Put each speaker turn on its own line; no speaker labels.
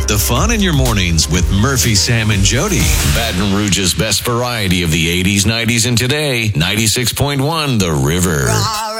Put the fun in your mornings with Murphy, Sam, and Jody.
Baton Rouge's best variety of the 80s, 90s, and today. 96.1 The River.